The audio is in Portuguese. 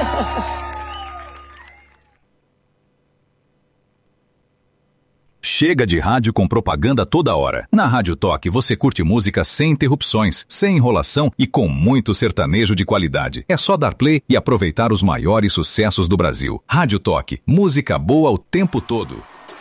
Chega de rádio com propaganda toda hora. Na Rádio Toque você curte música sem interrupções, sem enrolação e com muito sertanejo de qualidade. É só dar play e aproveitar os maiores sucessos do Brasil. Rádio Toque, música boa o tempo todo.